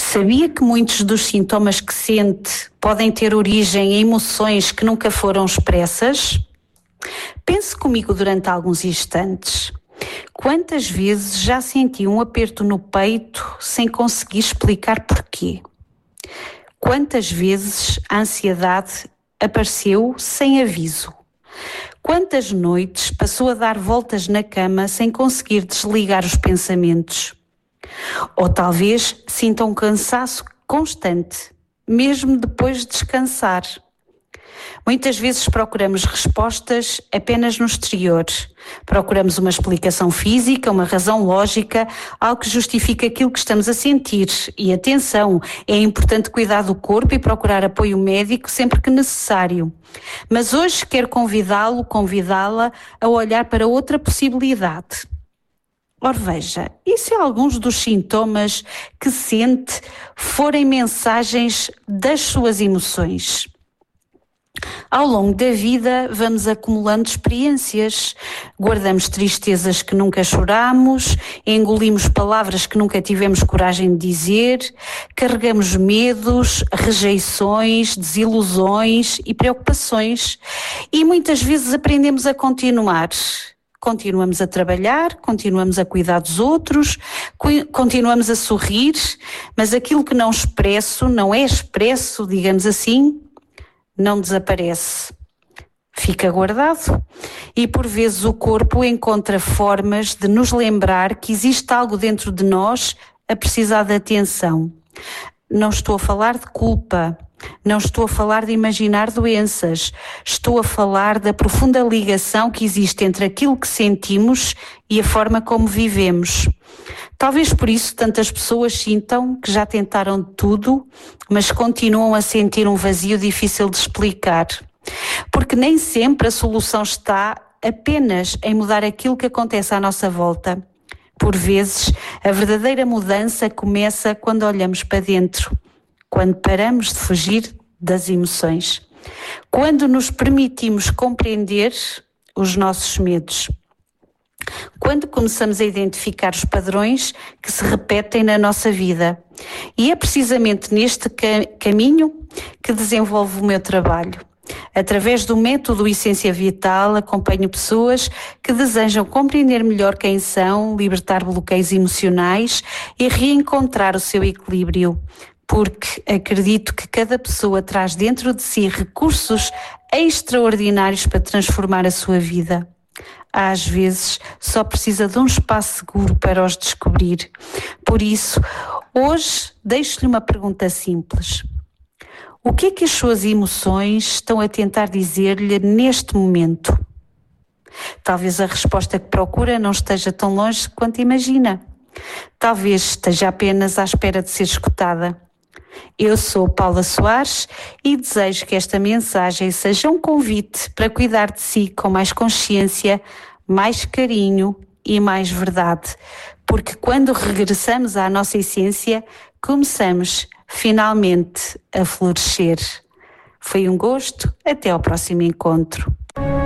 Sabia que muitos dos sintomas que sente podem ter origem em emoções que nunca foram expressas? Pense comigo durante alguns instantes. Quantas vezes já senti um aperto no peito sem conseguir explicar porquê? Quantas vezes a ansiedade apareceu sem aviso? Quantas noites passou a dar voltas na cama sem conseguir desligar os pensamentos? Ou talvez sinta um cansaço constante, mesmo depois de descansar. Muitas vezes procuramos respostas apenas no exterior. Procuramos uma explicação física, uma razão lógica, algo que justifique aquilo que estamos a sentir. E atenção, é importante cuidar do corpo e procurar apoio médico sempre que necessário. Mas hoje quero convidá-la a olhar para outra possibilidade. Ora veja, e se alguns dos sintomas que sente forem mensagens das suas emoções? Ao longo da vida vamos acumulando experiências, guardamos tristezas que nunca choramos, engolimos palavras que nunca tivemos coragem de dizer, carregamos medos, rejeições, desilusões e preocupações e muitas vezes aprendemos a continuar. Continuamos a trabalhar, continuamos a cuidar dos outros, continuamos a sorrir, mas aquilo que não é expresso, digamos assim, não desaparece. Fica guardado e por vezes o corpo encontra formas de nos lembrar que existe algo dentro de nós a precisar de atenção. Não estou a falar de culpa, não estou a falar de imaginar doenças, estou a falar da profunda ligação que existe entre aquilo que sentimos e a forma como vivemos. Talvez por isso tantas pessoas sintam que já tentaram tudo, mas continuam a sentir um vazio difícil de explicar. Porque nem sempre a solução está apenas em mudar aquilo que acontece à nossa volta. Por vezes, a verdadeira mudança começa quando olhamos para dentro, quando paramos de fugir das emoções, quando nos permitimos compreender os nossos medos, quando começamos a identificar os padrões que se repetem na nossa vida. E é precisamente neste caminho que desenvolvo o meu trabalho. Através do método Essência Vital, acompanho pessoas que desejam compreender melhor quem são, libertar bloqueios emocionais e reencontrar o seu equilíbrio. Porque acredito que cada pessoa traz dentro de si recursos extraordinários para transformar a sua vida. Às vezes só precisa de um espaço seguro para os descobrir. Por isso, hoje deixo-lhe uma pergunta simples. O que é que as suas emoções estão a tentar dizer-lhe neste momento? Talvez a resposta que procura não esteja tão longe quanto imagina. Talvez esteja apenas à espera de ser escutada. Eu sou Paula Soares e desejo que esta mensagem seja um convite para cuidar de si com mais consciência, mais carinho e mais verdade. Porque quando regressamos à nossa essência, começamos finalmente a florescer. Foi um gosto, até ao próximo encontro.